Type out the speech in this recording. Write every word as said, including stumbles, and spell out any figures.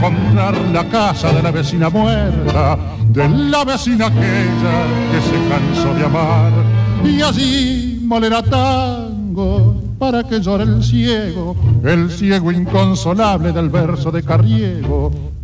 encontrar la casa de la vecina muerta, de la vecina aquella que se cansó de amar, y allí molerá tango para que llore el ciego, el ciego inconsolable del verso de Carriego,